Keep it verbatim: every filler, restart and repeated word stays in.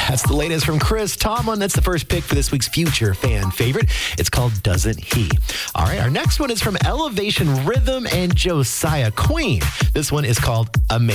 That's the latest from Chris Tomlin. That's the first pick for this week's future fan favorite. It's called Doesn't He? All right, our next one is from Elevation Rhythm and Josiah Queen. This one is called Amazing.